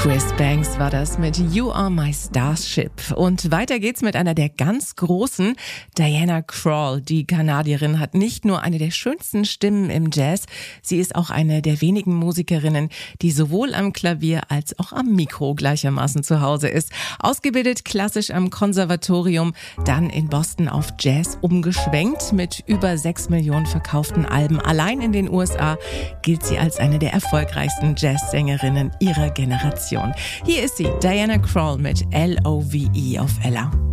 Chris Banks war das mit You Are My Starship. Und weiter geht's mit einer der ganz großen, Diana Krall. Die Kanadierin hat nicht nur eine der schönsten Stimmen im Jazz, sie ist auch eine der wenigen Musikerinnen, die sowohl am Klavier als auch am Mikro gleichermaßen zu Hause ist. Ausgebildet klassisch am Konservatorium, dann in Boston auf Jazz umgeschwenkt. Mit über 6 Millionen verkauften Alben allein in den USA gilt sie als eine der erfolgreichsten Jazzsängerinnen ihrer Generation. Hier ist sie, Diana Krall mit Love auf Ella.